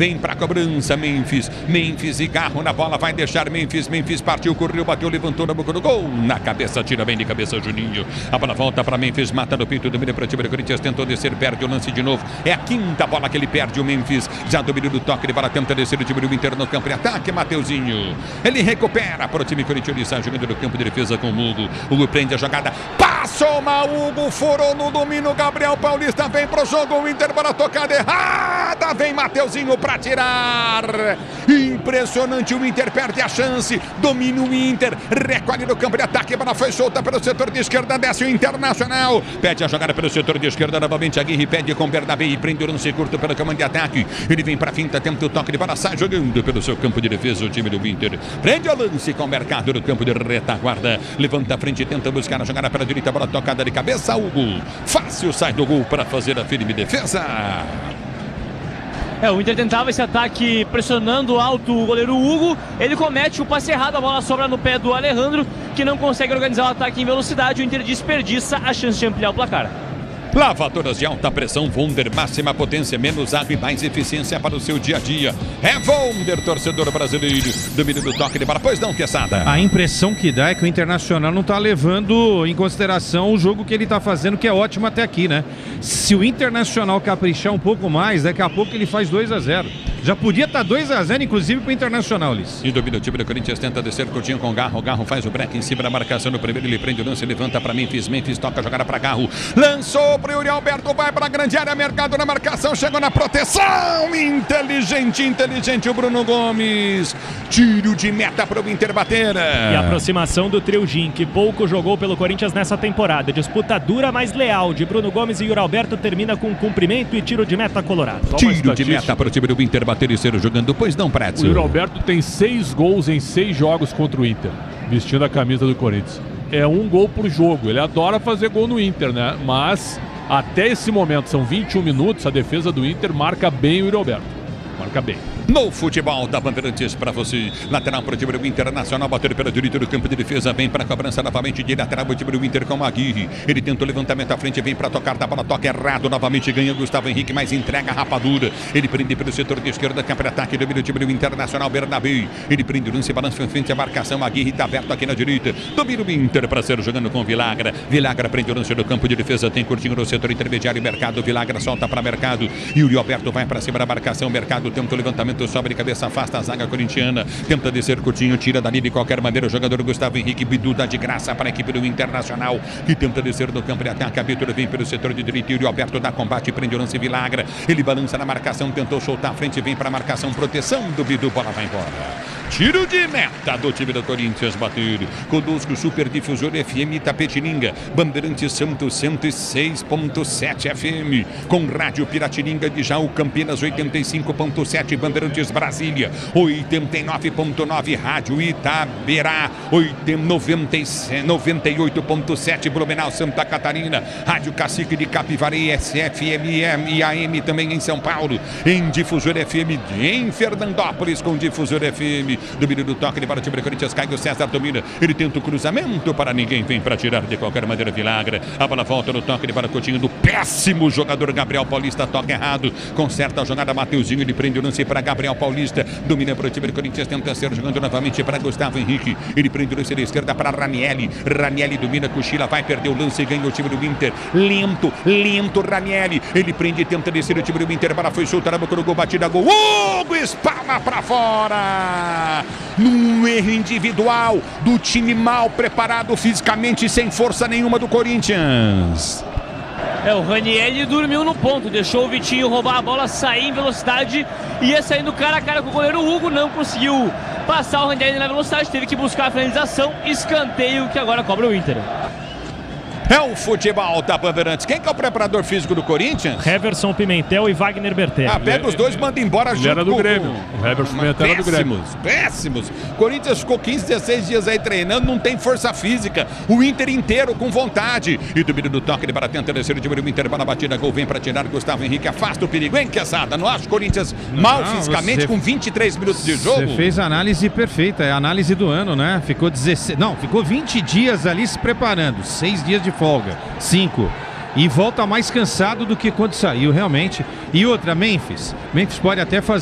vem pra cobrança, Memphis e Garro na bola, vai deixar Memphis partiu, correu, bateu, levantou na boca do gol, na cabeça, tira bem de cabeça Juninho, a bola volta pra Memphis, mata no peito, domina para o time do Corinthians, tentou descer, perde o lance de novo, é a quinta bola que ele perde, o Memphis, já dominou do toque de bola, tenta descer o time do Inter no campo de ataque, Mateuzinho, ele recupera para o time corintiano, está jogando no campo de defesa com o Hugo prende a jogada, passou mal, Hugo furou no domínio, Gabriel Paulista vem pro jogo, o Inter para a tocada errada, vem Mateuzinho para tirar, impressionante, o Inter perde a chance, domina o Inter, recolhe no campo de ataque, a bola foi solta pelo setor de esquerda, desce o Internacional, pede a jogada pelo setor de esquerda, novamente Aguirre pede com Bernabé e prende o lance curto pelo comando de ataque, ele vem para a finta, tenta o toque de bola, sai jogando pelo seu campo de defesa, o time do Inter, prende o lance com o Mercado no campo de retaguarda, levanta a frente, tenta buscar a jogada para a direita, bola tocada de cabeça, Hugo, fácil, sai do gol para fazer a firme defesa. O Inter tentava esse ataque pressionando alto o goleiro Hugo, ele comete o passe errado, a bola sobra no pé do Alejandro, que não consegue organizar o ataque em velocidade, o Inter desperdiça a chance de ampliar o placar. Lavadoras de alta pressão Wonder, máxima potência, menos água e mais eficiência para o seu dia a dia. É Wonder, torcedor brasileiro. Domínio do toque de bola, pois não, Quesada? A impressão que dá é que o Internacional não está levando em consideração o jogo que ele está fazendo, que é ótimo até aqui, né? Se o Internacional caprichar um pouco mais, daqui a pouco ele faz 2-0. Já podia estar 2-0, inclusive, para o Internacional, Liz. E domina o time do Corinthians, tenta descer curtinho com Garro. Garro faz o break em cima da marcação no primeiro, ele prende o lance, levanta para Memphis. Memphis toca a jogada para Garro. Lançou para o Yuri Alberto, vai para a grande área, Mercado na marcação, chegou na proteção. Inteligente o Bruno Gomes. Tiro de meta para o Inter bater. E a aproximação do trio Gin, que pouco jogou pelo Corinthians nessa temporada. Disputa dura, mas leal de Bruno Gomes e Yuri Alberto termina com cumprimento e tiro de meta colorado. Tiro de meta para o time do Inter bater e ser jogando, pois não, Prédio. O Yuri Alberto tem 6 gols em 6 jogos contra o Inter, vestindo a camisa do Corinthians. É 1 gol por jogo, ele adora fazer gol no Inter, né? Mas até esse momento, são 21 minutos, a defesa do Inter marca bem o Yuri Alberto. Marca bem. No futebol da Bandeirantes para você, lateral para o time do Internacional, bater pela direita do campo de defesa, vem para a cobrança novamente de lateral o time do Inter com o Aguirre, ele tenta o levantamento à frente, vem para tocar da bola, toca errado, novamente ganha Gustavo Henrique, mas entrega a rapadura, ele prende pelo setor de esquerda, campo de ataque, domina o time do Internacional, Bernabé, ele prende o lance, balança em frente a marcação, Aguirre está aberto aqui na direita, domina o Inter para ser jogando com Vilagra prende o lance do campo de defesa, tem curtinho no setor intermediário, Mercado, Vilagra solta para Mercado, Yuri Alberto vai para cima da marcação, Mercado tenta o levantamento, sobe de cabeça, afasta a zaga corintiana, tenta descer curtinho, tira dali de qualquer maneira o jogador Gustavo Henrique, Bidu dá de graça para a equipe do Internacional, que tenta descer do campo de ataque, a Vitória vem pelo setor de direita, Yuri Alberto dá combate, prende o lance Vilagra, ele balança na marcação, tentou soltar a frente, vem para a marcação, proteção do Bidu, bola vai embora. Tiro de meta do time do Corinthians bater. Conosco, Super Difusor FM Itapetininga, Bandeirantes Santos 106.7 FM, com Rádio Piratininga de Jaú, Campinas 85.7, Bandeirantes Brasília 89.9, Rádio Itaberá 98.7, Blumenau Santa Catarina, Rádio Cacique de Capivari, SFMM e AM também em São Paulo, em Difusor FM em Fernandópolis com Difusor FM. Domínio do toque, ele para o time do Corinthians, Caio César domina, ele tenta o cruzamento para ninguém, vem para tirar de qualquer maneira Vilagra, a bola volta no toque, ele para o Coutinho do péssimo jogador Gabriel Paulista, toca errado, conserta a jogada Mateuzinho, ele prende o lance para Gabriel Paulista, domina para o time do Corinthians, tenta ser jogando novamente para Gustavo Henrique, ele prende o lance da esquerda para Ranieri domina, cochila, vai perder o lance e ganha o time do Inter, lento Ranieri, ele prende e tenta descer o time do Inter, para foi soltar a boca do gol, batida, gol, Hugo espalma para fora. Num erro individual do time mal preparado fisicamente, sem força nenhuma do Corinthians. O Ranieri dormiu no ponto, deixou o Vitinho roubar a bola, sair em velocidade, ia saindo cara a cara com o goleiro Hugo, não conseguiu passar o Ranieri na velocidade, teve que buscar a finalização, escanteio que agora cobra o Inter. É o futebol da Bandeirantes. Quem que é o preparador físico do Corinthians? Heverson Pimentel e Wagner Bertelli. Pega os dois, manda embora junto. Era do Grêmio. O Heverson Pimentel era do Grêmio. Péssimos. Corinthians ficou 15, 16 dias aí treinando, não tem força física. O Inter inteiro com vontade. E domínio do toque, ele para tentar descer o time do Inter, bola batida, gol, vem para tirar Gustavo Henrique, afasta o perigo, hein, Quesada? Não acha o Corinthians mal fisicamente com 23 minutos de jogo? Você fez a análise perfeita, é a análise do ano, né? Ficou 20 dias ali se preparando, 6 dias de folga, 5. E volta mais cansado do que quando saiu, realmente. E outra, Memphis pode até fazer